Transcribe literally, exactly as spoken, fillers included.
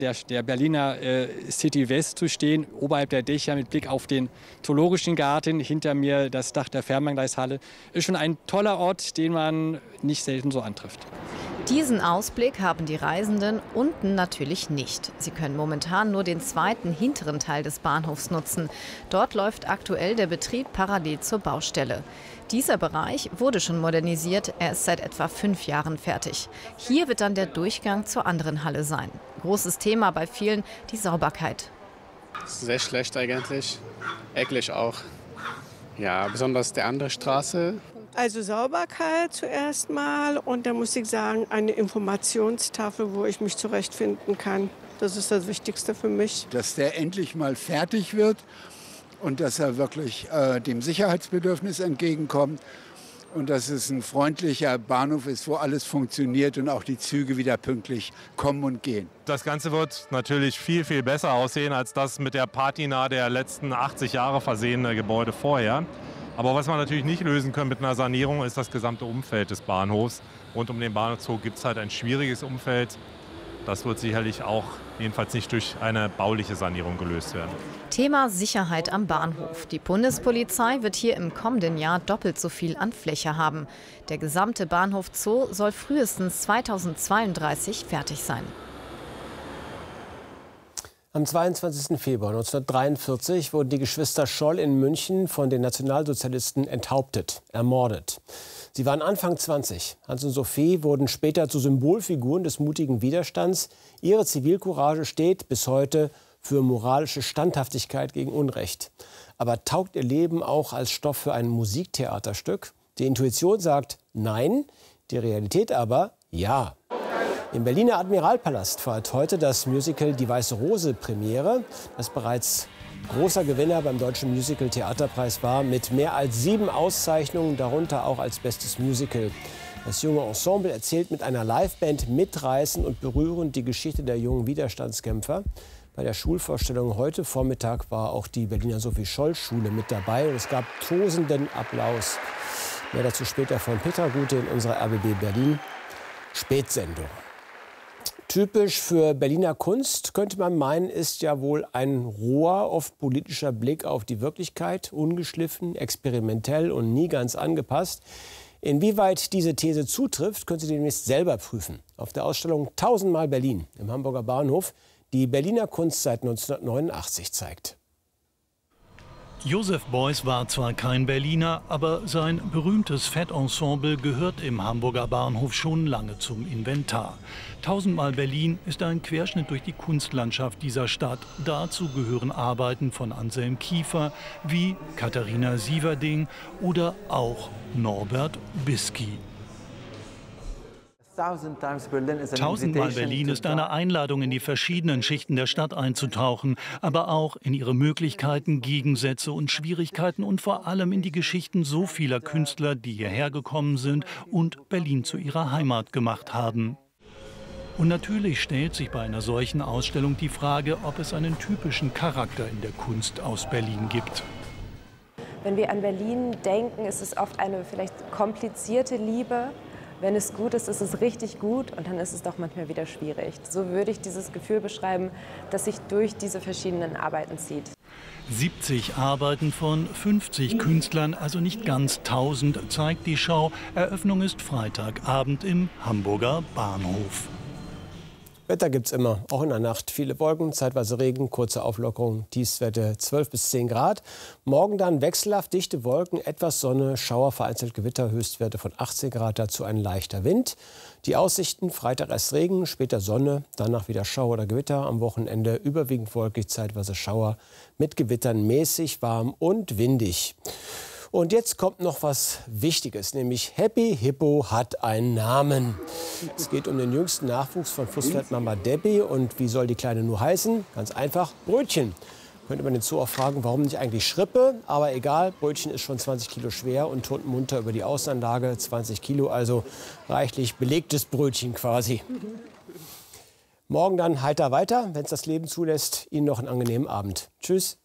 der, der Berliner äh, City West zu stehen, oberhalb der Dächer mit Blick auf den Zoologischen Garten, hinter mir das Dach der Fernbahngleishalle, ist schon ein toller Ort, den man nicht selten so antrifft. Diesen Ausblick haben die Reisenden unten natürlich nicht. Sie können momentan nur den zweiten, hinteren Teil des Bahnhofs nutzen. Dort läuft aktuell der Betrieb parallel zur Baustelle. Dieser Bereich wurde schon modernisiert, er ist seit etwa fünf Jahren fertig. Hier wird dann der Durchgang zur anderen Halle sein. Großes Thema bei vielen, die Sauberkeit. Sehr schlecht eigentlich, eklig auch. Ja, besonders der andere Straße. Also Sauberkeit zuerst mal und dann muss ich sagen, eine Informationstafel, wo ich mich zurechtfinden kann. Das ist das Wichtigste für mich. Dass der endlich mal fertig wird und dass er wirklich äh, dem Sicherheitsbedürfnis entgegenkommt und dass es ein freundlicher Bahnhof ist, wo alles funktioniert und auch die Züge wieder pünktlich kommen und gehen. Das Ganze wird natürlich viel, viel besser aussehen als das mit der Patina der letzten achtzig Jahre versehene Gebäude vorher. Aber was man natürlich nicht lösen kann mit einer Sanierung, ist das gesamte Umfeld des Bahnhofs. Rund um den Bahnhof gibt es halt ein schwieriges Umfeld. Das wird sicherlich auch jedenfalls nicht durch eine bauliche Sanierung gelöst werden. Thema Sicherheit am Bahnhof. Die Bundespolizei wird hier im kommenden Jahr doppelt so viel an Fläche haben. Der gesamte Bahnhof Zoo soll frühestens zweitausendzweiunddreißig fertig sein. Am zweiundzwanzigsten Februar neunzehnhundertdreiundvierzig wurden die Geschwister Scholl in München von den Nationalsozialisten enthauptet, ermordet. Sie waren Anfang zwanzig. Hans und Sophie wurden später zu Symbolfiguren des mutigen Widerstands. Ihre Zivilcourage steht bis heute für moralische Standhaftigkeit gegen Unrecht. Aber taugt ihr Leben auch als Stoff für ein Musiktheaterstück? Die Intuition sagt nein, die Realität aber ja. Im Berliner Admiralpalast feiert heute das Musical Die Weiße Rose Premiere, das bereits großer Gewinner beim Deutschen Musical-Theaterpreis war, mit mehr als sieben Auszeichnungen, darunter auch als bestes Musical. Das junge Ensemble erzählt mit einer Liveband mitreißend und berührend die Geschichte der jungen Widerstandskämpfer. Bei der Schulvorstellung heute Vormittag war auch die Berliner Sophie-Scholl-Schule mit dabei und es gab tosenden Applaus. Mehr dazu später von Petra Gute in unserer R B B Berlin Spätsendung. Typisch für Berliner Kunst, könnte man meinen, ist ja wohl ein roher, oft politischer Blick auf die Wirklichkeit, ungeschliffen, experimentell und nie ganz angepasst. Inwieweit diese These zutrifft, können Sie demnächst selber prüfen. Auf der Ausstellung Tausendmal Berlin im Hamburger Bahnhof, die Berliner Kunst seit neunzehnhundertneunundachtzig zeigt. Joseph Beuys war zwar kein Berliner, aber sein berühmtes Fettensemble gehört im Hamburger Bahnhof schon lange zum Inventar. Tausendmal Berlin ist ein Querschnitt durch die Kunstlandschaft dieser Stadt. Dazu gehören Arbeiten von Anselm Kiefer wie Katharina Sieverding oder auch Norbert Bisky. Tausendmal Berlin ist eine Einladung, in die verschiedenen Schichten der Stadt einzutauchen, aber auch in ihre Möglichkeiten, Gegensätze und Schwierigkeiten und vor allem in die Geschichten so vieler Künstler, die hierher gekommen sind und Berlin zu ihrer Heimat gemacht haben. Und natürlich stellt sich bei einer solchen Ausstellung die Frage, ob es einen typischen Charakter in der Kunst aus Berlin gibt. Wenn wir an Berlin denken, ist es oft eine vielleicht komplizierte Liebe. Wenn es gut ist, ist es richtig gut und dann ist es doch manchmal wieder schwierig. So würde ich dieses Gefühl beschreiben, das sich durch diese verschiedenen Arbeiten zieht. siebzig Arbeiten von fünfzig Künstlern, also nicht ganz tausend, zeigt die Schau. Eröffnung ist Freitagabend im Hamburger Bahnhof. Wetter gibt's immer, auch in der Nacht. Viele Wolken, zeitweise Regen, kurze Auflockerung, Tiefstwerte zwölf bis zehn Grad. Morgen dann wechselhaft dichte Wolken, etwas Sonne, Schauer, vereinzelt Gewitter, Höchstwerte von achtzehn Grad, dazu ein leichter Wind. Die Aussichten, Freitag erst Regen, später Sonne, danach wieder Schauer oder Gewitter. Am Wochenende überwiegend wolkig, zeitweise Schauer, mit Gewittern mäßig warm und windig. Und jetzt kommt noch was Wichtiges, nämlich Happy Hippo hat einen Namen. Es geht um den jüngsten Nachwuchs von Flusspferdmama Debbie. Und wie soll die Kleine nur heißen? Ganz einfach, Brötchen. Könnte man den Zoo auch fragen, warum nicht eigentlich Schrippe? Aber egal, Brötchen ist schon zwanzig Kilo schwer und turnt munter über die Außenanlage. zwanzig Kilo, also reichlich belegtes Brötchen quasi. Morgen dann heiter weiter, wenn es das Leben zulässt. Ihnen noch einen angenehmen Abend. Tschüss.